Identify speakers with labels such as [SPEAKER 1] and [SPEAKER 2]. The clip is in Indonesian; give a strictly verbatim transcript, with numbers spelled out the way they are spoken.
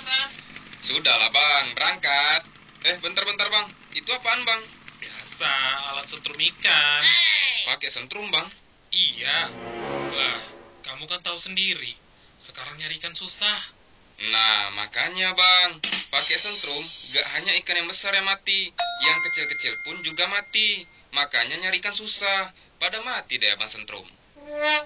[SPEAKER 1] kan?
[SPEAKER 2] Sudahlah bang, berangkat. Eh, bentar-bentar bang, itu apaan bang?
[SPEAKER 1] Biasa, alat setrum ikan.
[SPEAKER 2] Pakai sentrum bang?
[SPEAKER 1] Iya. Lah, kamu kan tahu sendiri. Sekarang nyari ikan susah.
[SPEAKER 2] Nah, makanya bang, pakai sentrum gak hanya ikan yang besar yang mati, yang kecil-kecil pun juga mati. Makanya nyari ikan susah, pada mati deh abang sentrum.